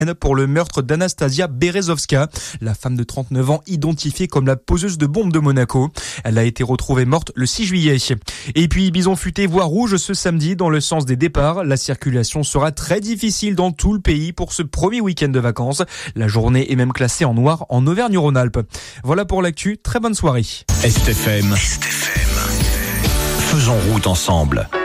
pour le meurtre d'Anastasia Berezovska, la femme de 39 ans identifiée comme la poseuse de bombes de Monaco. Elle a été retrouvée morte le 6 juillet. Et puis, bison futé voie rouge ce samedi dans le sens des départs. La circulation sera très difficile dans tout le pays pour ce premier week-end de vacances. La journée est même classée en noir en Auvergne-Rhône-Alpes. Voilà pour l'actu. Très bonne soirée. STFM. Faisons route ensemble.